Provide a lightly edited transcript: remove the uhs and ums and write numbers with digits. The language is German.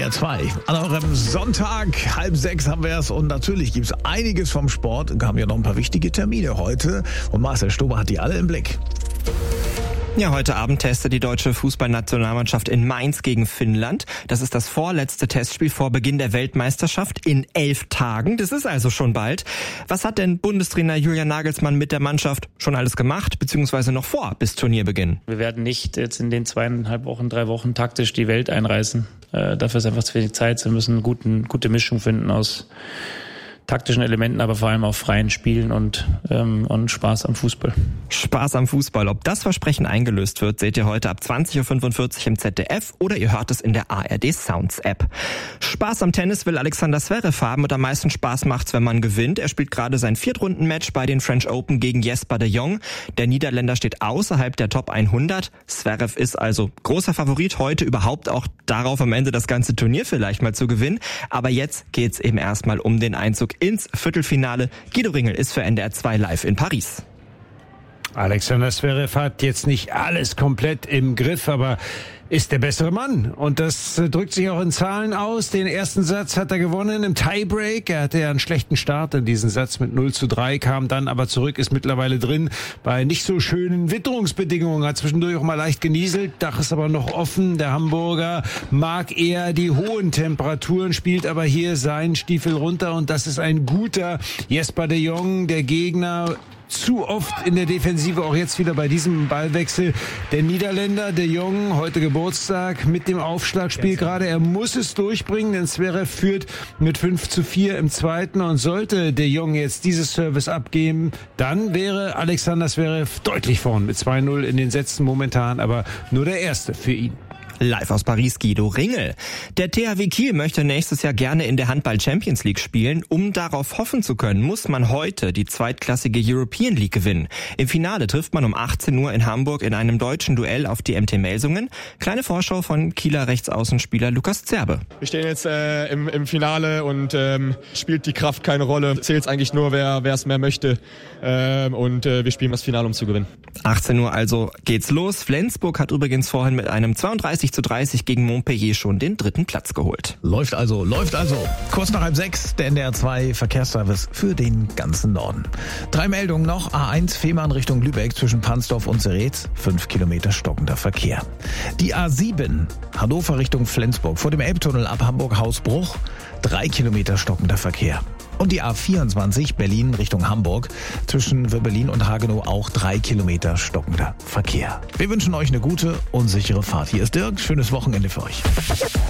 NDR 2. An eurem Sonntag, 5:30 haben wir es und natürlich gibt es einiges vom Sport. Wir haben ja noch ein paar wichtige Termine heute und Marcel Stober hat die alle im Blick. Ja, heute Abend testet die deutsche Fußballnationalmannschaft in Mainz gegen Finnland. Das ist das vorletzte Testspiel vor Beginn der Weltmeisterschaft in 11 Tagen. Das ist also schon bald. Was hat denn Bundestrainer Julian Nagelsmann mit der Mannschaft schon alles gemacht, beziehungsweise noch vor bis Turnierbeginn? Wir werden nicht jetzt in den 2,5 Wochen, 3 Wochen taktisch die Welt einreißen. Dafür ist einfach zu wenig Zeit. Wir müssen eine gute Mischung finden aus taktischen Elementen, aber vor allem auch freien Spielen und Spaß am Fußball. Spaß am Fußball. Ob das Versprechen eingelöst wird, seht ihr heute ab 20.45 Uhr im ZDF oder ihr hört es in der ARD Sounds App. Spaß am Tennis will Alexander Zverev haben und am meisten Spaß macht's, wenn man gewinnt. Er spielt gerade sein 4-Runden-Match bei den French Open gegen Jesper de Jong. Der Niederländer steht außerhalb der Top 100. Zverev ist also großer Favorit heute überhaupt auch darauf, am Ende das ganze Turnier vielleicht mal zu gewinnen. Aber jetzt geht's eben erstmal um den Einzug ins Viertelfinale. Guido Ringel ist für NDR 2 live in Paris. Alexander Zverev hat jetzt nicht alles komplett im Griff, aber ist der bessere Mann. Und das drückt sich auch in Zahlen aus. Den ersten Satz hat er gewonnen im Tiebreak. Er hatte ja einen schlechten Start in diesen Satz mit 0:3, kam dann aber zurück, ist mittlerweile drin. Bei nicht so schönen Witterungsbedingungen, hat zwischendurch auch mal leicht genieselt. Dach ist aber noch offen. Der Hamburger mag eher die hohen Temperaturen, spielt aber hier seinen Stiefel runter. Und das ist ein guter Jesper de Jong, der Gegner. Zu oft in der Defensive, auch jetzt wieder bei diesem Ballwechsel. Der Niederländer, de Jong, heute Geburtstag, mit dem Aufschlagspiel gerade. Er muss es durchbringen, denn Zverev führt mit 5:4 im zweiten. Und sollte de Jong jetzt dieses Service abgeben, dann wäre Alexander Zverev deutlich vorn mit 2:0 in den Sätzen momentan, aber nur der erste für ihn. Live aus Paris, Guido Ringel. Der THW Kiel möchte nächstes Jahr gerne in der Handball Champions League spielen. Um darauf hoffen zu können, muss man heute die zweitklassige European League gewinnen. Im Finale trifft man um 18 Uhr in Hamburg in einem deutschen Duell auf die MT Melsungen. Kleine Vorschau von Kieler Rechtsaußenspieler Lukas Zerbe. Wir stehen jetzt im Finale und spielt die Kraft keine Rolle. Zählt eigentlich nur, wer es mehr möchte. Und wir spielen das Finale, um zu gewinnen. 18 Uhr also geht's los. Flensburg hat übrigens vorhin mit einem 32:30 gegen Montpellier schon den 3. Platz geholt. Läuft also. Kurz nach 5:30, der NDR 2 Verkehrsservice für den ganzen Norden. 3 Meldungen noch. A1 Fehmarn Richtung Lübeck zwischen Pansdorf und Seretz. 5 Kilometer stockender Verkehr. Die A7 Hannover Richtung Flensburg vor dem Elbtunnel ab Hamburg-Hausbruch. 3 Kilometer stockender Verkehr. Und die A24 Berlin Richtung Hamburg zwischen Wirbelin und Hagenow auch 3 Kilometer stockender Verkehr. Wir wünschen euch eine gute und sichere Fahrt. Hier ist Dirk. Schönes Wochenende für euch.